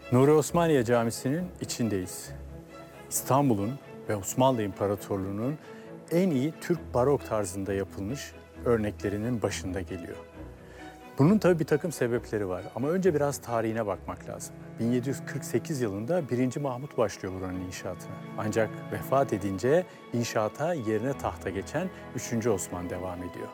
Nuri Osmaniye Camisi'nin içindeyiz. İstanbul'un ve Osmanlı İmparatorluğu'nun en iyi Türk barok tarzında yapılmış örneklerinin başında geliyor. Bunun tabii bir takım sebepleri var ama önce biraz tarihine bakmak lazım. 1748 yılında 1. Mahmut başlıyor buranın inşaatına. Ancak vefat edince inşaata yerine tahta geçen 3. Osman devam ediyor.